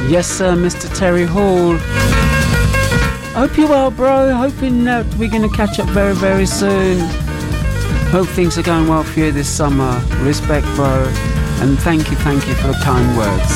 Yes, sir, Mr. Terry Hall. Hope you're well, bro. Hoping that we're going to catch up very, very soon. Hope things are going well for you this summer. Respect, bro. And thank you for the kind words.